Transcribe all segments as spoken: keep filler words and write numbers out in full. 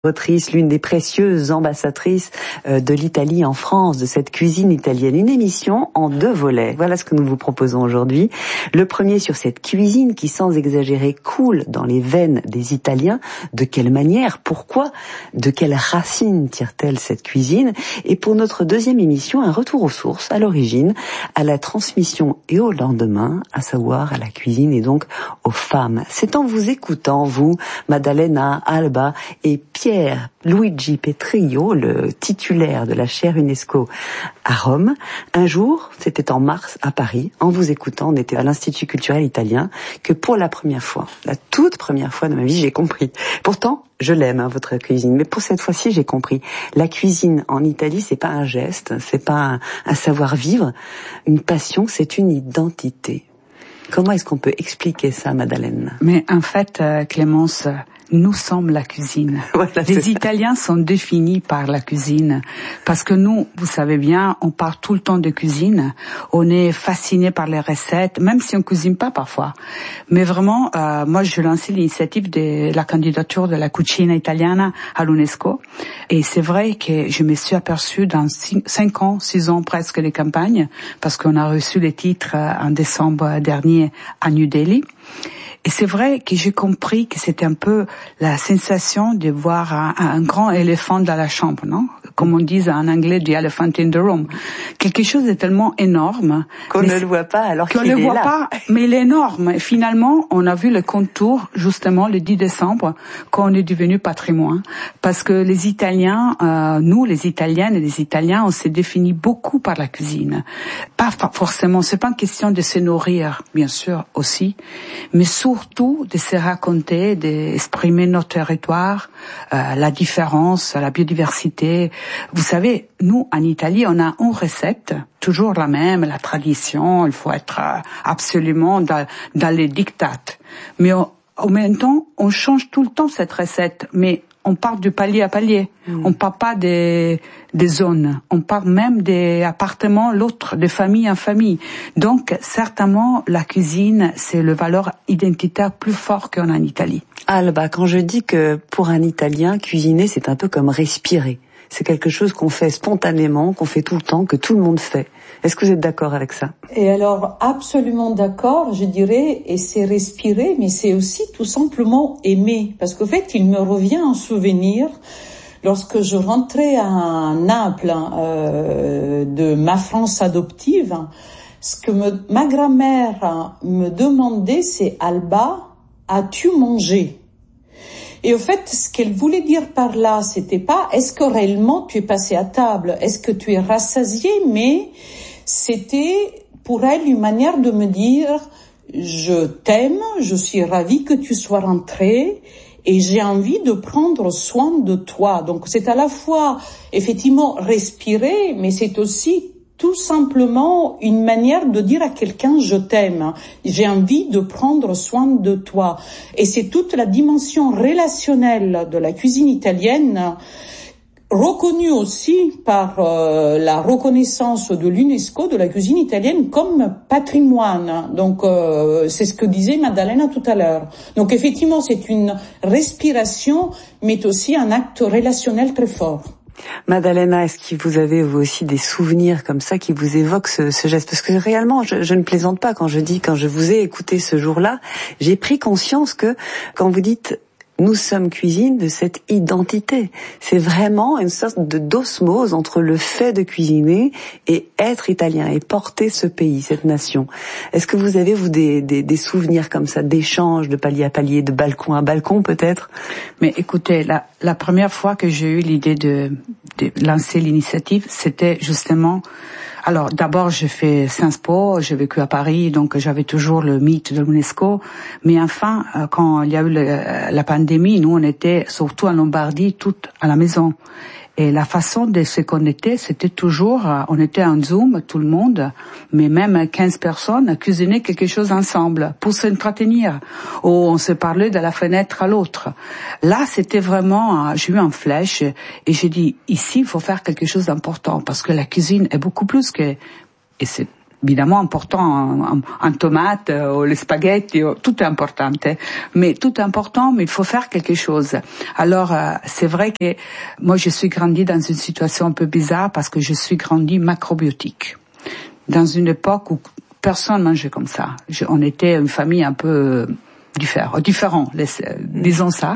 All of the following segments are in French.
Autrice, l'une des précieuses ambassadrices de l'Italie en France, de cette cuisine italienne. Une émission en deux volets. Voilà ce que nous vous proposons aujourd'hui. Le premier sur cette cuisine qui, sans exagérer, coule dans les veines des Italiens. De quelle manière? Pourquoi? De quelles racines tire-t-elle cette cuisine? Et pour notre deuxième émission, un retour aux sources, à l'origine, à la transmission et au lendemain, à savoir à la cuisine et donc aux femmes. C'est en vous écoutant, vous, Maddalena, Alba et Pierre Luigi Petrillo, le titulaire de la chaire UNESCO à Rome. Un jour, c'était en mars à Paris, en vous écoutant, on était à l'Institut culturel italien, que pour la première fois, la toute première fois de ma vie, j'ai compris. Pourtant, je l'aime, hein, votre cuisine, mais pour cette fois-ci, j'ai compris. La cuisine en Italie, c'est pas un geste, c'est pas un, un savoir-vivre, une passion, c'est une identité. Comment est-ce qu'on peut expliquer ça, Maddalena? Mais en fait, euh, Clémence, nous sommes la cuisine. Voilà, les Italiens sont définis par la cuisine. Parce que nous, vous savez bien, on parle tout le temps de cuisine. On est fasciné par les recettes, même si on cuisine pas parfois. Mais vraiment, euh, moi, je lançais l'initiative de la candidature de la cucina italiana à l'UNESCO. Et c'est vrai que je me suis aperçue dans cinq, cinq ans, six ans presque de campagne, parce qu'on a reçu les titres en décembre dernier à New Delhi. Et c'est vrai que j'ai compris que c'était un peu la sensation de voir un, un grand éléphant dans la chambre, non? Comme on dit en anglais, the elephant in the room. Quelque chose de tellement énorme. Qu'on ne le voit pas alors qu'il est là. Qu'on ne le voit pas, mais il est énorme. Et finalement, on a vu le contour, justement, le dix décembre, quand on est devenu patrimoine. Parce que les Italiens, euh, nous, les Italiennes et les Italiens, on s'est définis beaucoup par la cuisine. Pas forcément, c'est pas une question de se nourrir, bien sûr, aussi, mais surtout de se raconter, d'exprimer notre territoire, euh, la différence, la biodiversité. Vous savez, nous, en Italie, on a une recette, toujours la même, la tradition, il faut être absolument dans, dans les dictates. Mais on, en même temps, on change tout le temps cette recette, mais on part du palier à palier. Mmh. On part pas des, des zones. On part même des appartements, l'autre, de famille en famille. Donc, certainement, la cuisine, c'est le valeur identitaire plus fort qu'on a en Italie. Alba, quand je dis que pour un Italien, cuisiner, c'est un peu comme respirer. C'est quelque chose qu'on fait spontanément, qu'on fait tout le temps, que tout le monde fait. Est-ce que vous êtes d'accord avec ça? Et alors, absolument d'accord, je dirais, et c'est respirer, mais c'est aussi tout simplement aimer. Parce qu'au fait, il me revient en souvenir, lorsque je rentrais à Naples, euh, de ma France adoptive, ce que me, ma grand-mère me demandait, c'est « Alba, as-tu mangé ?» Et au fait, ce qu'elle voulait dire par là, c'était pas « est-ce que réellement tu es passé à table ? Est-ce que tu es rassasié ?» Mais c'était pour elle une manière de me dire « je t'aime, je suis ravie que tu sois rentré et j'ai envie de prendre soin de toi. » Donc c'est à la fois effectivement respirer, mais c'est aussi tout simplement une manière de dire à quelqu'un « je t'aime, j'ai envie de prendre soin de toi ». Et c'est toute la dimension relationnelle de la cuisine italienne, reconnue aussi par euh, la reconnaissance de l'UNESCO de la cuisine italienne comme patrimoine. Donc euh, c'est ce que disait Maddalena tout à l'heure. Donc effectivement c'est une respiration, mais aussi un acte relationnel très fort. Maddalena, est-ce que vous avez vous aussi des souvenirs comme ça qui vous évoquent ce, ce geste? Parce que réellement, je, je ne plaisante pas quand je dis, quand je vous ai écouté ce jour-là, j'ai pris conscience que quand vous dites nous sommes cuisine, de cette identité. C'est vraiment une sorte de d'osmose entre le fait de cuisiner et être italien et porter ce pays, cette nation. Est-ce que vous avez, vous, des, des, des souvenirs comme ça, d'échanges de palier à palier, de balcon à balcon peut-être? Mais écoutez, la, la première fois que j'ai eu l'idée de, de lancer l'initiative, c'était justement... Alors, d'abord, j'ai fait Sciences Po, j'ai vécu à Paris, donc j'avais toujours le mythe de l'UNESCO. Mais enfin, quand il y a eu le, la pandémie, nous, on était surtout en Lombardie, toutes à la maison. Et la façon de se connecter, c'était toujours, on était en Zoom, tout le monde, mais même quinze personnes, cuisiner quelque chose ensemble pour s'entretenir. Ou on se parlait de la fenêtre à l'autre. Là, c'était vraiment, j'ai eu un flèche et j'ai dit, ici, il faut faire quelque chose d'important parce que la cuisine est beaucoup plus que, et c'est évidemment important en, en, en tomates, euh, ou les spaghettis, euh, tout est important. Hein. Mais tout est important, mais il faut faire quelque chose. Alors, euh, c'est vrai que moi, je suis grandie dans une situation un peu bizarre parce que je suis grandie macrobiotique. Dans une époque où personne mangeait comme ça. Je, on était une famille un peu différent, différent, les, disons ça.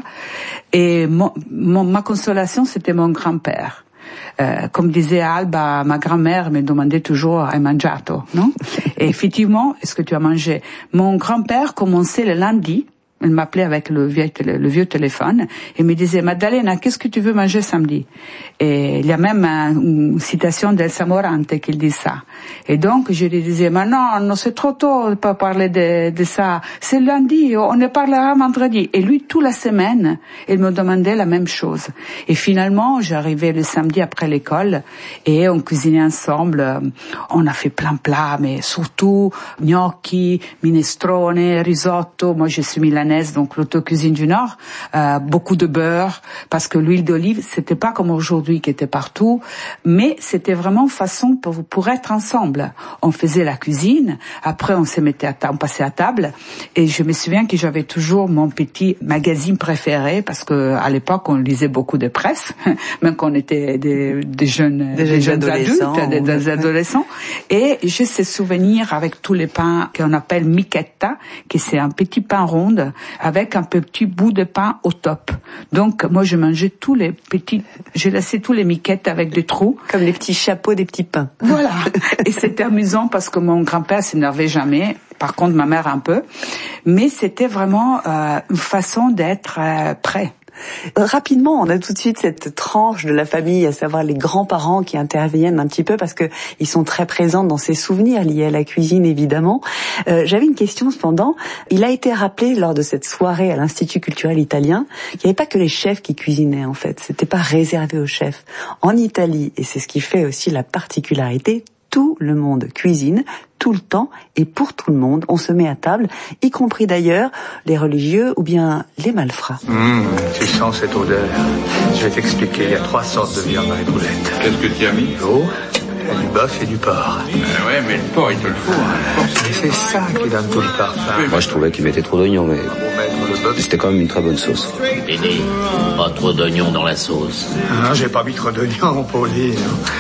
Et mon, mon, ma consolation, c'était mon grand-père. Euh, comme disait Alba, ma grand-mère me demandait toujours « Hai mangiato ?» non? Et effectivement, est-ce que tu as mangé? Mon grand-père commençait le lundi. Il m'appelait avec le vieux, le vieux téléphone et me disait « Maddalena, qu'est-ce que tu veux manger samedi ?» Et il y a même une citation d'Elsa Morante qui dit ça. Et donc, je lui disais « Mais non, non, c'est trop tôt de pas parler de, de ça. C'est lundi, on ne parlera vendredi. » Et lui, toute la semaine, il me demandait la même chose. Et finalement, j'arrivais le samedi après l'école et on cuisinait ensemble. On a fait plein de plats, mais surtout gnocchi, minestrone, risotto. Moi, je suis milanaise, donc l'autocuisine du Nord, euh, beaucoup de beurre, parce que l'huile d'olive, c'était pas comme aujourd'hui qui était partout, mais c'était vraiment façon pour, pour être ensemble. On faisait la cuisine, après on se mettait à table, on passait à table, et je me souviens que j'avais toujours mon petit magazine préféré, parce que à l'époque on lisait beaucoup de presse, même quand on était des, des jeunes, des, des jeunes jeunes adultes, des, des adolescents, et j'ai ce souvenir avec tous les pains qu'on appelle michetta, qui c'est un petit pain rond avec un petit bout de pain au top. Donc moi je mangeais tous les petits, j'ai laissé tous les miquettes avec des trous. Comme les petits chapeaux des petits pains. Voilà. Et c'était amusant parce que mon grand-père s'énervait jamais. Par contre, ma mère un peu. Mais c'était vraiment euh, une façon d'être euh, prêt. Rapidement, on a tout de suite cette tranche de la famille, à savoir les grands-parents qui interviennent un petit peu parce que ils sont très présents dans ces souvenirs liés à la cuisine, évidemment. Euh, j'avais une question cependant. Il a été rappelé lors de cette soirée à l'Institut culturel italien qu'il n'y avait pas que les chefs qui cuisinaient, en fait. C'était pas réservé aux chefs. En Italie, et c'est ce qui fait aussi la particularité, tout le monde cuisine, tout le temps et pour tout le monde. On se met à table, y compris d'ailleurs les religieux ou bien les malfrats. Mmh, tu sens cette odeur. Je vais t'expliquer, il y a trois sortes de viande dans les boulettes. Qu'est-ce que tu as mis? L'eau, du bœuf et du porc. Euh, ouais, mais le porc, il te le faut. Hein. Et c'est ça qui donne tout le parfum. Moi, je trouvais qu'il mettait trop d'oignons, mais c'était quand même une très bonne sauce. Béni, pas trop d'oignons dans la sauce. Non, j'ai pas mis trop d'oignons, Pauline.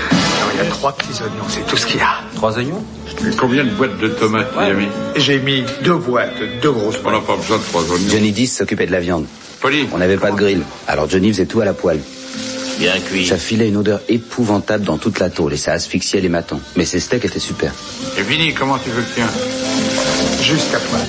Il y a trois petits oignons, c'est tout ce qu'il y a. Trois oignons? Et combien de boîtes de tomates tu as mis? J'ai mis deux boîtes, deux grosses boîtes. On n'a pas besoin de trois oignons. Johnny dix s'occupait de la viande. Pauline. On n'avait pas de grill, alors Johnny faisait tout à la poêle. Bien cuit. Ça filait une odeur épouvantable dans toute la tôle et ça asphyxiait les matons. Mais ces steaks étaient super. Et Vinny, comment tu veux le tien? Juste à toi.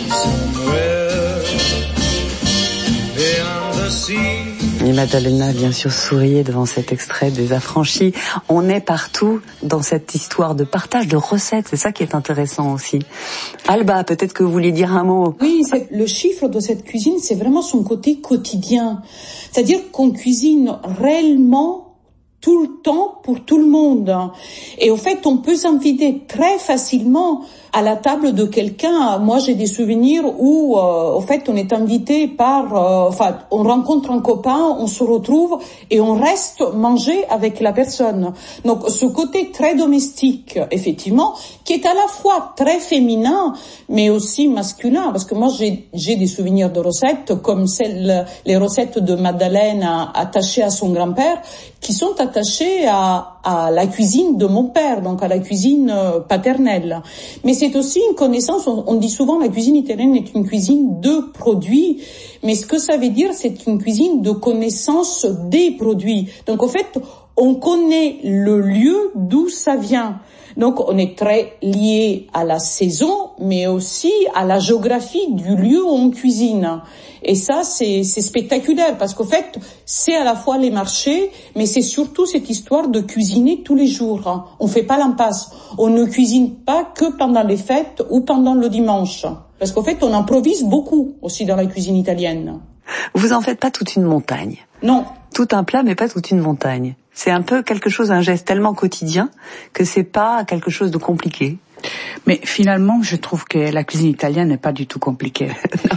Et Maddalena, bien sûr, souriait devant cet extrait des Affranchis. On est partout dans cette histoire de partage de recettes. C'est ça qui est intéressant aussi. Alba, peut-être que vous vouliez dire un mot. Oui, c'est, le chiffre de cette cuisine, c'est vraiment son côté quotidien. C'est-à-dire qu'on cuisine réellement tout le temps pour tout le monde. Et au fait, on peut s'inviter très facilement à la table de quelqu'un. Moi, j'ai des souvenirs où, euh, au fait, on est invité par, euh, enfin, on rencontre un copain, on se retrouve et on reste manger avec la personne. Donc, ce côté très domestique, effectivement, qui est à la fois très féminin, mais aussi masculin, parce que moi, j'ai, j'ai des souvenirs de recettes comme celles, les recettes de Madeleine attachées à son grand-père, qui sont attachées à, à la cuisine de mon père, donc à la cuisine paternelle. Mais c'est aussi une connaissance, on, on dit souvent la cuisine italienne est une cuisine de produits, mais ce que ça veut dire, c'est une cuisine de connaissance des produits. Donc, en fait, on connaît le lieu d'où ça vient. Donc, on est très lié à la saison, mais aussi à la géographie du lieu où on cuisine. Et ça, c'est, c'est spectaculaire, parce qu'au fait, c'est à la fois les marchés, mais c'est surtout cette histoire de cuisiner tous les jours. Hein. On fait pas l'impasse. On ne cuisine pas que pendant les fêtes ou pendant le dimanche. Parce qu'au fait, on improvise beaucoup aussi dans la cuisine italienne. Vous en faites pas toute une montagne. Non. Tout un plat, mais pas toute une montagne. C'est un peu quelque chose, un geste tellement quotidien que c'est pas quelque chose de compliqué. Mais finalement, je trouve que la cuisine italienne n'est pas du tout compliquée. Non.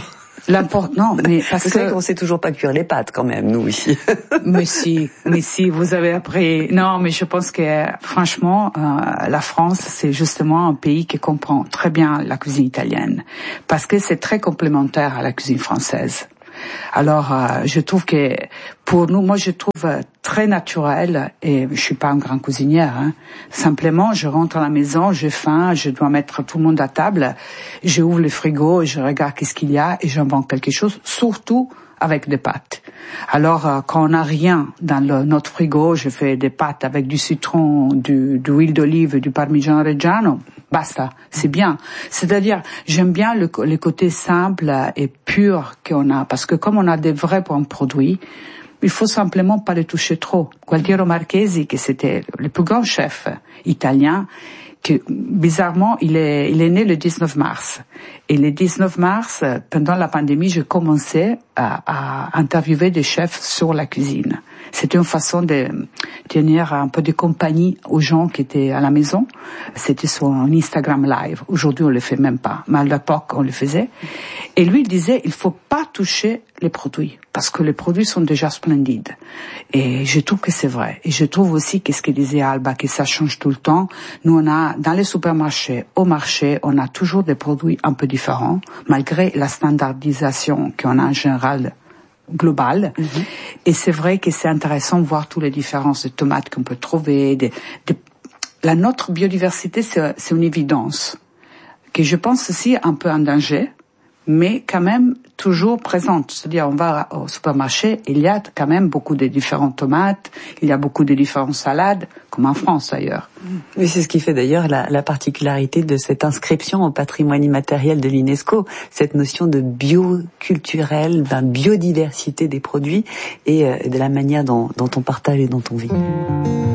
L'import... Non, mais parce Vous que... savez qu'on sait toujours pas cuire les pâtes, quand même, nous, ici. mais si, mais si, vous avez appris... Non, mais je pense que, franchement, euh, la France, c'est justement un pays qui comprend très bien la cuisine italienne. Parce que c'est très complémentaire à la cuisine française. Alors, euh, je trouve que pour nous, moi, je trouve euh, très naturel, et je suis pas une grande cuisinière, hein. Simplement, je rentre à la maison, j'ai faim, je dois mettre tout le monde à table, je ouvre le frigo, je regarde qu'est-ce qu'il y a et j'invente quelque chose, surtout avec des pâtes. Alors, euh, quand on n'a rien dans le, notre frigo, je fais des pâtes avec du citron, du, de l'huile d'olive, du parmigiano reggiano. Basta, c'est bien. C'est-à-dire, j'aime bien le, le côté simple et pur qu'on a, parce que comme on a des vrais bons produits, il faut simplement pas les toucher trop. Gualtiero Marchesi, qui c'était le plus grand chef italien, que bizarrement, il est, il est né le dix-neuf mars. Et le dix-neuf mars, pendant la pandémie, j'ai commencé à, à interviewer des chefs sur la cuisine. C'était une façon de tenir un peu de compagnie aux gens qui étaient à la maison. C'était sur un Instagram live. Aujourd'hui, on le fait même pas. Mais à l'époque, on le faisait. Et lui, il disait, il faut pas toucher les produits. Parce que les produits sont déjà splendides. Et je trouve que c'est vrai. Et je trouve aussi qu'est-ce que disait Alba, que ça change tout le temps. Nous, on a, dans les supermarchés, au marché, on a toujours des produits un peu différents, malgré la standardisation qu'on a en général globale. Mm-hmm. Et c'est vrai que c'est intéressant de voir toutes les différences de tomates qu'on peut trouver. De, de... La notre biodiversité, c'est, c'est une évidence, que je pense aussi un peu en danger, mais quand même toujours présente. C'est-à-dire, on va au supermarché, il y a quand même beaucoup de différentes tomates, il y a beaucoup de différentes salades, comme en France d'ailleurs. Oui, c'est ce qui fait d'ailleurs la, la particularité de cette inscription au patrimoine immatériel de l'UNESCO, cette notion de bioculturel, de biodiversité des produits et euh, de la manière dont, dont on partage et dont on vit.